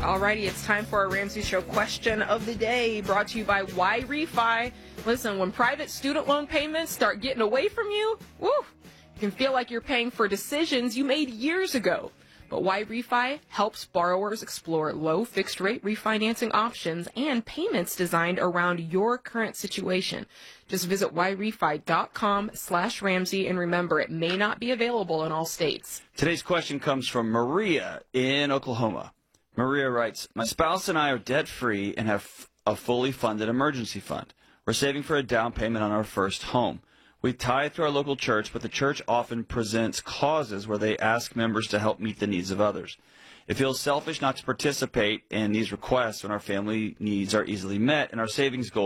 Alrighty, it's time for our Ramsey Show question of the day, brought to you by YRefi. Listen, when private student loan payments start getting away from you, woo, it can feel like you're paying for decisions you made years ago. But YRefi helps borrowers explore low fixed-rate refinancing options and payments designed around your current situation. Just visit yrefi.com/Ramsey, and remember, it may not be available in all states. Today's question comes from Maria in Oklahoma. Maria writes, my spouse and I are debt-free and have a fully funded emergency fund. We're saving for a down payment on our first home. We tithe to our local church, but the church often presents causes where they ask members to help meet the needs of others. It feels selfish not to participate in these requests when our family needs are easily met and our savings goals